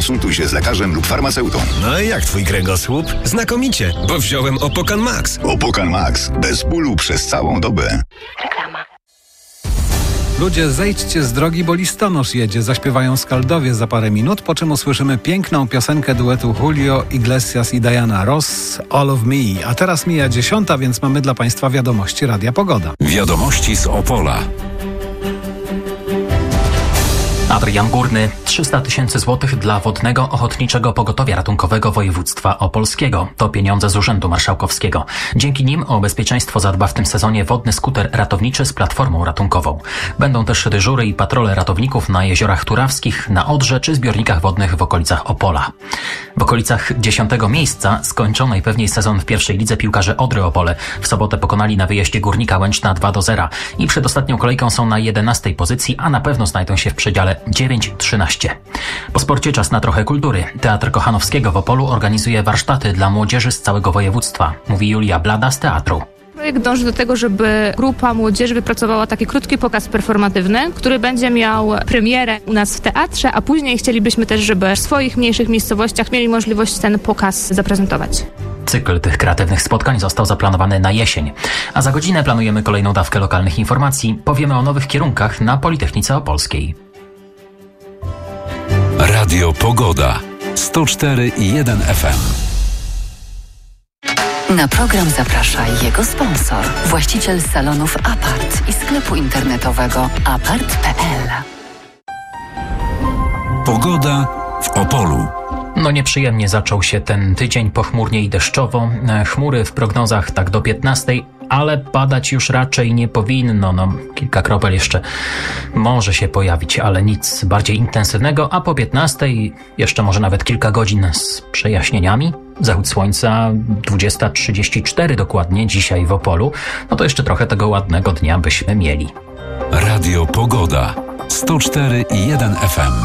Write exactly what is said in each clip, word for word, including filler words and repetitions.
Konsultuj się z lekarzem lub farmaceutą. No i jak twój kręgosłup? Znakomicie, bo wziąłem Opokan Max. Opokan Max. Bez bólu przez całą dobę. Reklama. Ludzie, zejdźcie z drogi, bo listonosz jedzie. Zaśpiewają Skaldowie za parę minut, po czym usłyszymy piękną piosenkę duetu Julio Iglesias i Diana Ross, All of Me. A teraz mija dziesiąta, więc mamy dla Państwa wiadomości Radia Pogoda. Wiadomości z Opola. Adrian Górny. trzysta tysięcy złotych dla Wodnego Ochotniczego Pogotowia Ratunkowego Województwa Opolskiego. To pieniądze z Urzędu Marszałkowskiego. Dzięki nim o bezpieczeństwo zadba w tym sezonie wodny skuter ratowniczy z platformą ratunkową. Będą też dyżury i patrole ratowników na jeziorach turawskich, na Odrze czy zbiornikach wodnych w okolicach Opola. W okolicach dziesiątego miejsca skończą najpewniej sezon w pierwszej lidze piłkarze Odry Opole. W sobotę pokonali na wyjeździe Górnika Łęczna dwa do zera i przed ostatnią kolejką są na jedenastej pozycji, a na pewno znajdą się w przedziale dziewięć trzynaście. Po sporcie czas na trochę kultury. Teatr Kochanowskiego w Opolu organizuje warsztaty dla młodzieży z całego województwa, mówi Julia Blada z teatru. Projekt dąży do tego, żeby grupa młodzieży wypracowała taki krótki pokaz performatywny, który będzie miał premierę u nas w teatrze, a później chcielibyśmy też, żeby w swoich mniejszych miejscowościach mieli możliwość ten pokaz zaprezentować. Cykl tych kreatywnych spotkań został zaplanowany na jesień. A za godzinę planujemy kolejną dawkę lokalnych informacji. Powiemy o nowych kierunkach na Politechnice Opolskiej. Radio Pogoda. sto cztery i jeden F M. Na program zaprasza jego sponsor, właściciel salonów Apart i sklepu internetowego apart kropka p l. Pogoda w Opolu. No nieprzyjemnie zaczął się ten tydzień, pochmurnie i deszczowo. Chmury w prognozach tak do piętnastej, ale padać już raczej nie powinno. No, kilka kropel jeszcze może się pojawić, ale nic bardziej intensywnego, a po piętnastej jeszcze może nawet kilka godzin z przejaśnieniami. Zachód słońca dwudziesta trzydzieści cztery dokładnie dzisiaj w Opolu. No to jeszcze trochę tego ładnego dnia byśmy mieli. Radio Pogoda. sto cztery i jeden F M.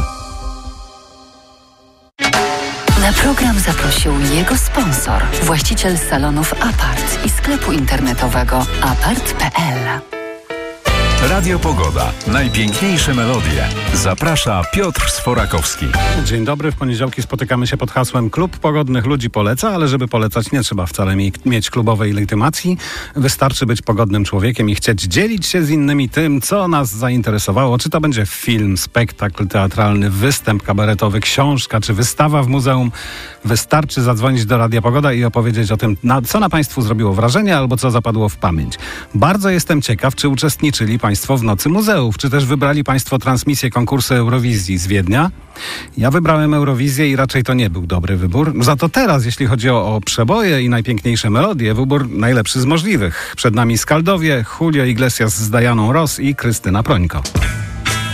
Na program zaprosił jego sponsor, właściciel salonów Apart i sklepu internetowego apart kropka p l. Radio Pogoda. Najpiękniejsze melodie. Zaprasza Piotr Sforakowski. Dzień dobry. W poniedziałki spotykamy się pod hasłem Klub Pogodnych Ludzi Poleca, ale żeby polecać nie trzeba wcale mi- mieć klubowej legitymacji. Wystarczy być pogodnym człowiekiem i chcieć dzielić się z innymi tym, co nas zainteresowało. Czy to będzie film, spektakl teatralny, występ kabaretowy, książka czy wystawa w muzeum. Wystarczy zadzwonić do Radia Pogoda i opowiedzieć o tym, na, co na Państwu zrobiło wrażenie albo co zapadło w pamięć. Bardzo jestem ciekaw, czy uczestniczyli Państwo w Nocy Muzeów, czy też wybrali Państwo transmisję konkursu Eurowizji z Wiednia. Ja wybrałem Eurowizję i raczej to nie był dobry wybór. Za to teraz, jeśli chodzi o, o przeboje i najpiękniejsze melodie, wybór najlepszy z możliwych. Przed nami Skaldowie, Julio Iglesias z Dianą Ross i Krystyna Prońko.